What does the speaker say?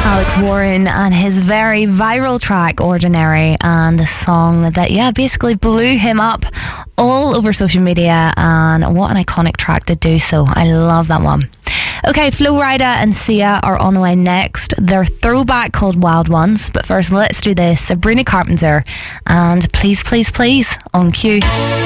Alex Warren and his very viral track Ordinary, and the song that basically blew him up all over social media, and what an iconic track to do so. I love that one. Okay, Flo Rida and Sia are on the way next. Their throwback called Wild Ones, but first let's do this. Sabrina Carpenter and Please Please Please on Q.